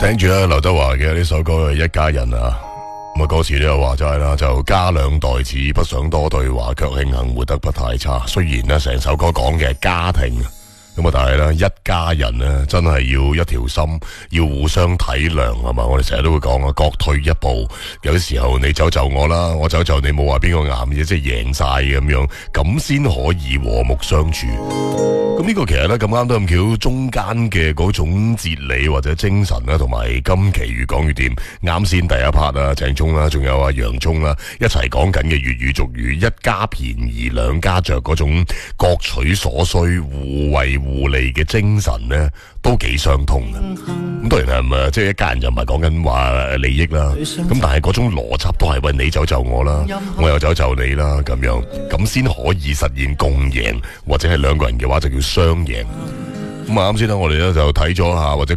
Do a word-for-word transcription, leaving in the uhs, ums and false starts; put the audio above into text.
聽住啦，劉德華嘅呢首歌係一家人啊。咁啊，歌詞都有話齋啦，就家兩代子不想多對話，卻慶幸活得不太差。雖然呢成首歌講嘅係家庭，咁啊，但係咧一家人咧真係要一條心，要互相體諒係嘛。我哋成日都會講啊，各退一步。有啲時候你走就我啦，我走就你，冇話邊個啱嘅，即係贏晒咁樣，咁先可以和睦相處。咁呢個其實咧咁啱都咁巧，中間嘅嗰種哲理或者精神啦，同埋今期越講越掂。啱先第一 part 啊，鄭聰啦，仲有啊楊聰啦，一齊講緊嘅粵語俗語，一家便宜兩家着嗰種各取所需、互惠互利嘅精神咧，都幾相通嘅。咁當然係咪即係一家人就唔係講緊話利益啦，咁但係嗰種邏輯都係喂，你走就我啦，我又走就你啦，咁樣咁先可以實現共贏，或者係兩個人嘅話就叫雙贏。咁啊啱先啦，我哋咧就睇咗下或者。